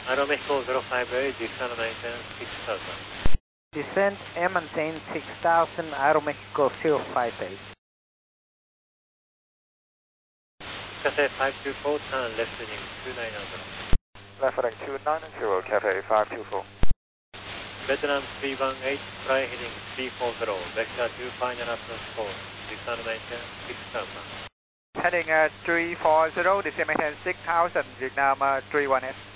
Aeromexico 058, descend maintain 6000. Descend and maintain 6000, Aeromexico 058. Cathay 524, turn left heading 290. Left heading 290, Cathay 524. Vietnam 318, fly heading 340, vector 25 approach course, descend maintain 6000. Heading 340, descend maintain 6000, Vietnam 31S.